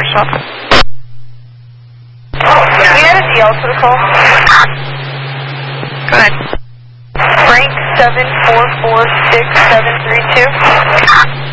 shop. We had a DL to the call. Go ahead. Frank 7446-732.